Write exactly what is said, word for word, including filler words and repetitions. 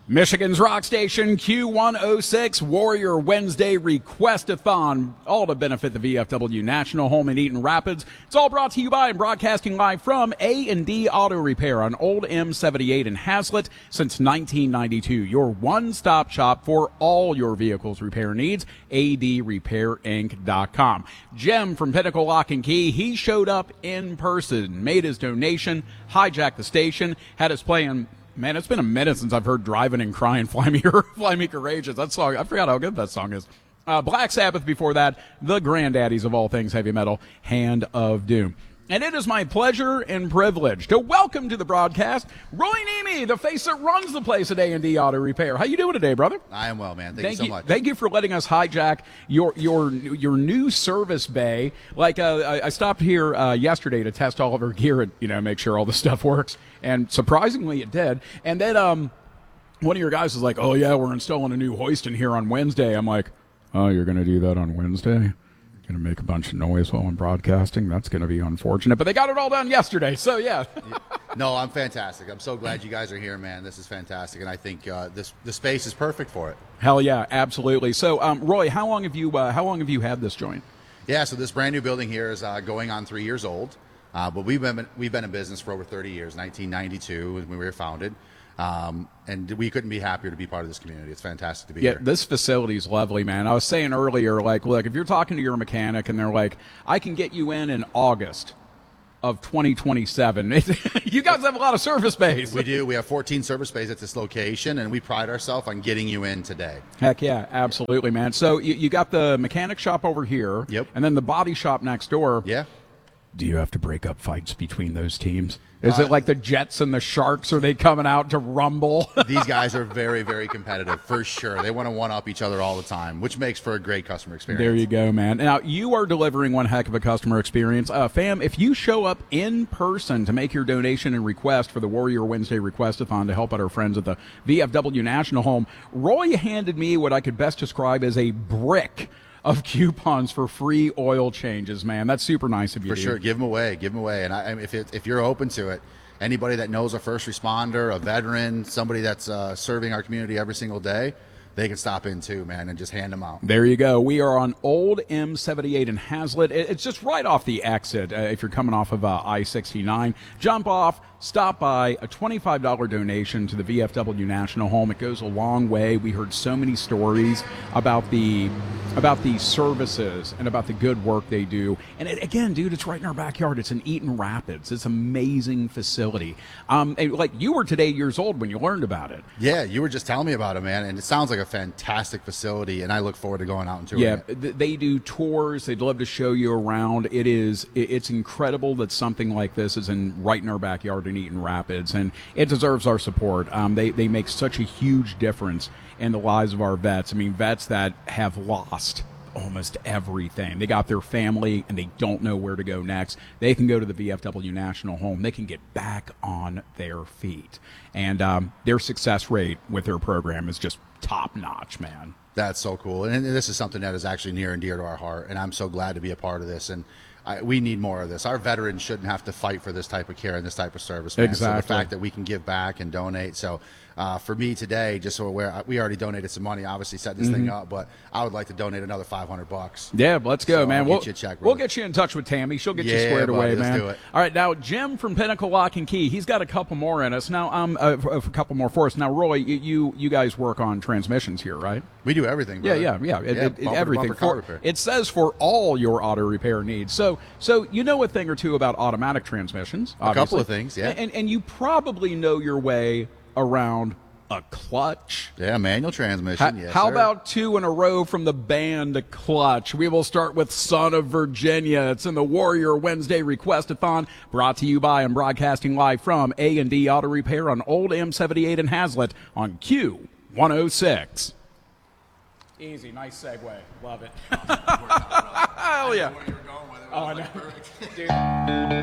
Michigan's rock station, Q one oh six, Warrior Wednesday Request-a-thon, all to benefit the V F W National Home in Eaton Rapids. It's all brought to you by and broadcasting live from A and D Auto Repair on Old M seventy-eight in Hazlet since nineteen ninety-two. Your one-stop shop for all your vehicle's repair needs, A D repair inc dot com. Jim from Pinnacle Lock and Key, he showed up in person, made his donation, hijacked the station, had us playing. Man, it's been a minute since I've heard Driving and Crying, Fly Me, Fly Me Courageous. That song, I forgot how good that song is. Uh, Black Sabbath before that, the granddaddies of all things heavy metal, Hand of Doom. And it is my pleasure and privilege to welcome to the broadcast Roy Nemi, the face that runs the place at A and D Auto Repair. How you doing today, brother? I am well, man. Thank, Thank you so you, much. Thank you for letting us hijack your your your new service bay. Like uh, I, I stopped here uh, yesterday to test all of our gear and you know make sure all the stuff works, and surprisingly it did. And then um, one of your guys was like, "Oh yeah, we're installing a new hoist in here on Wednesday." I'm like, "Oh, you're going to do that on Wednesday? Going to make a bunch of noise while I'm broadcasting? That's going to be unfortunate." But they got it all done yesterday, so yeah. No, I'm fantastic. I'm so glad you guys are here, man. This is fantastic, and I think uh, this the space is perfect for it. Hell yeah, absolutely. So, um, Roy, how long have you uh, how long have you had this joint? Yeah, so this brand new building here is uh, going on three years old, uh, but we've been we've been in business for over thirty years. nineteen ninety-two when we were founded. Um, and we couldn't be happier to be part of this community. It's fantastic to be yeah, here. This facility is lovely, man. I was saying earlier, like, look, if you're talking to your mechanic and they're like, I can get you in in August of twenty twenty-seven, you guys have a lot of service bays. We do. We have fourteen service bays at this location, and we pride ourselves on getting you in today. Heck yeah, absolutely, man. So you, you got the mechanic shop over here, Yep. and then the body shop next door. Yeah. Do you have to break up fights between those teams? Is Uh, it like the Jets and the Sharks? Are they coming out to rumble? These guys are very, very competitive, for sure. They want to one-up each other all the time, which makes for a great customer experience. There you go, man. Now, you are delivering one heck of a customer experience. Uh, fam, if you show up in person to make your donation and request for the Warrior Wednesday Request-a-thon to help out our friends at the V F W National Home, Roy handed me what I could best describe as a brick of coupons for free oil changes, man. That's super nice of you. For dude. sure. Give them away. Give them away. And I, if, it, if you're open to it, anybody that knows a first responder, a veteran, somebody that's uh, serving our community every single day, they can stop in too, man, and just hand them out. There you go. We are on Old M seventy-eight in Hazlet. It's just right off the exit uh, if you're coming off of uh, I sixty-nine. Jump off, stop by, a twenty-five dollars donation to the V F W National Home. It goes a long way. We heard so many stories about the about the services and about the good work they do. And it, again, dude, it's right in our backyard. It's in Eaton Rapids. It's an amazing facility. Um, and like you were today years old when you learned about it. Yeah, you were just telling me about it, man, and it sounds like a fantastic facility, and I look forward to going out and touring Yeah, it. th- they do tours. They'd love to show you around. It is, it- it's incredible that something like this is in right in our backyard in Eaton Rapids, and it deserves our support. Um, they they make such a huge difference in the lives of our vets. I mean, vets that have lost almost everything. They got their family and they don't know where to go next. They can go to the V F W National Home. They can get back on their feet. And um, their success rate with their program is just top notch, man. That's so cool. And this is something that is actually near and dear to our heart, and I'm so glad to be a part of this. And I, we need more of this. Our veterans shouldn't have to fight for this type of care and this type of service, man. Exactly. So the fact that we can give back and donate. So uh, for me today, just so aware, we already donated some money, obviously set this thing up, but I would like to donate another five hundred bucks. Yeah, let's go, So man. I'll We'll get you a check, we'll brother. get you in touch with Tammy. She'll get you Yeah, squared buddy, away, let's man. do it. All right, now Jim from Pinnacle Lock and Key. He's got a couple more in us now. Um, uh, a a couple more for us now. Roy, you you, you guys work on transmissions here, right? We do everything, Yeah, brother. yeah, yeah. It, yeah it, bumper to everything. bumper car For, repair. it says for all your auto repair needs. So, so you know a thing or two about automatic transmissions. A couple obviously. of things, yeah. And, and you probably know your way around a clutch. Yeah, manual transmission. How, yes, how sir. about two in a row from the band Clutch? We will start with Son of Virginia. It's in the Warrior Wednesday Request-a-thon, brought to you by and broadcasting live from A and D Auto Repair on Old M seventy-eight in Hazlet on Q one oh six. Easy, nice segue. Love it. Hell yeah. Oh, I know. Dude.